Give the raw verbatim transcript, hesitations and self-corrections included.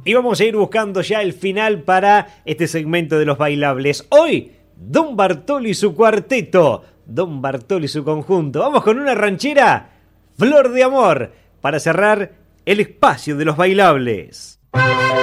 Y vamos a ir buscando ya el final para este segmento de los bailables. Hoy, Don Bartolo y su cuarteto, Don Bartolo y su conjunto. Vamos con una ranchera, Flor de Amor, para cerrar el espacio de los bailables.